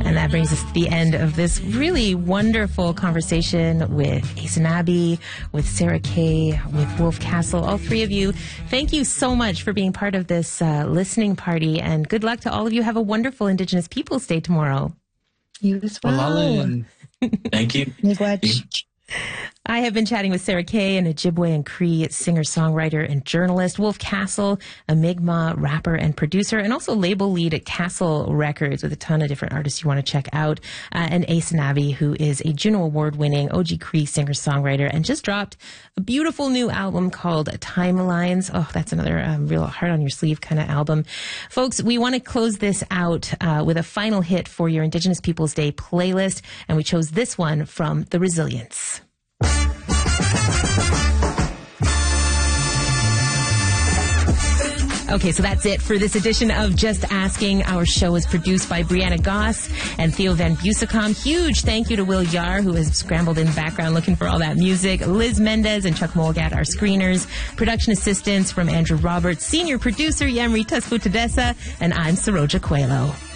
And that brings us to the end of this really wonderful conversation with Aysanabee, with Sarah Kay, with Wolf Castle. All three of you, thank you so much for being part of this listening party, and good luck to all of you. Have a wonderful Indigenous Peoples Day tomorrow. You as well. Thank you. I have been chatting with Sarah Kay, an Ojibwe and Cree singer-songwriter and journalist, Wolf Castle, a Mi'kmaq rapper and producer, and also label lead at Castle Records with a ton of different artists you want to check out, and Aysanabee, who is a Juno Award-winning OG Cree singer-songwriter and just dropped a beautiful new album called Timelines. Oh, that's another real heart-on-your-sleeve kind of album. Folks, we want to close this out with a final hit for your Indigenous Peoples Day playlist, and we chose this one from The Resilience. Okay, so that's it for this edition of Just Asking. Our show is produced by Brianna Goss and Theo Van Busicom. Huge thank you to Will Yar, who has scrambled in the background looking for all that music. Liz Mendez and Chuck Molgat, our screeners. Production assistance from Andrew Roberts. Senior producer Yamri Tuspo Tedessa. And I'm Saroja Coelho.